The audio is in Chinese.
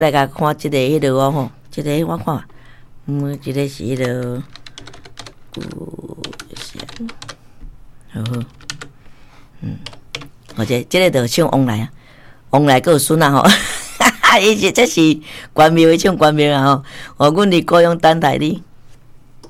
来甲看即个迄落哦吼，即个我看，即个是迄落好好，或者即个就唱王来啊，王来个有孙啊吼，伊是这是关庙，唱关庙啊吼，阮伫高雄等待你。